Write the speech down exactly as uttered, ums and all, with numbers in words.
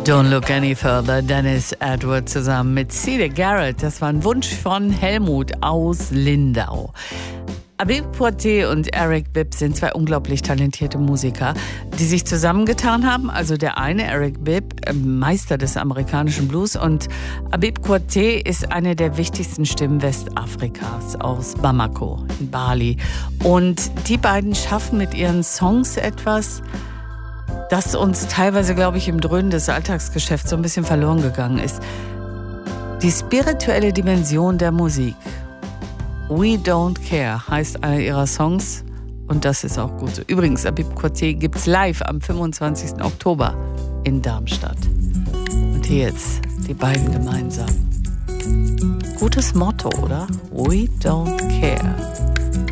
Don't Look Any Further, Dennis Edward zusammen mit Cedar Garrett. Das war ein Wunsch von Helmut aus Lindau. Habib Poité und Eric Bibb sind zwei unglaublich talentierte Musiker, die sich zusammengetan haben. Also der eine, Eric Bibb, Meister des amerikanischen Blues, und Habib Poité ist eine der wichtigsten Stimmen Westafrikas aus Bamako in Bali. Und die beiden schaffen mit ihren Songs etwas, das uns teilweise, glaube ich, im Dröhnen des Alltagsgeschäfts so ein bisschen verloren gegangen ist. Die spirituelle Dimension der Musik. We Don't Care heißt einer ihrer Songs, und das ist auch gut so. Übrigens, Habib Poité gibt's live am fünfundzwanzigsten Oktober in Darmstadt. Und hier jetzt die beiden gemeinsam. Gutes Motto, oder? We Don't Care.